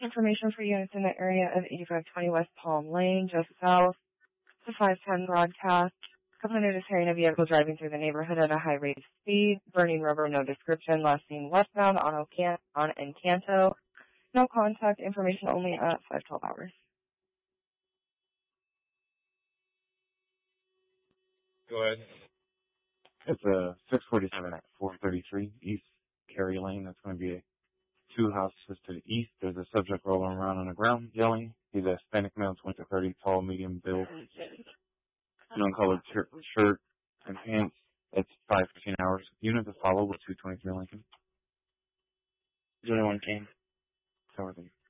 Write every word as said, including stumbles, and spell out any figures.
Information for units in the area of eighty-five twenty West Palm Lane, just south. The five ten broadcast. Complainant is hearing a vehicle driving through the neighborhood at a high rate of speed, burning rubber, no description, last seen westbound on, Ocan- on Encanto. No contact information, only at five twelve hours. Go ahead. It's a six forty-seven at four thirty-three East Cary Lane. That's going to be a two houses to the east. There's a subject rolling around on the ground, yelling. He's a Hispanic male, twenty to thirty, tall, medium build, non-colored shirt, shirt and pants. It's five fifteen hours. Unit to follow with two twenty-three Lincoln. Is anyone came? How are they?